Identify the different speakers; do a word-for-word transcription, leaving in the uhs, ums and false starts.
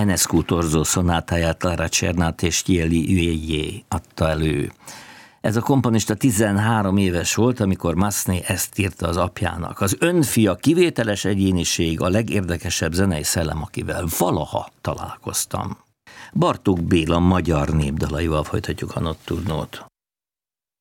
Speaker 1: Enescu Torzó szonátáját Lara Cernát és Thierry Huillet adta elő. Ez a komponista tizenhárom éves volt, amikor Massenet ezt írta az apjának. Az önfia kivételes egyéniség, a legérdekesebb zenei szellem, akivel valaha találkoztam. Bartók Béla magyar népdalaival folytatjuk a Nocturnót.